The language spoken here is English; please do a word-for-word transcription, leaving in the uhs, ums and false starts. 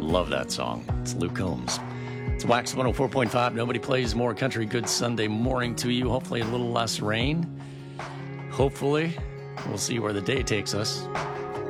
Love that song. It's Luke Combs. It's Wax one oh four point five. Nobody plays more country. Good Sunday morning to you. Hopefully a little less rain. Hopefully. We'll see where the day takes us.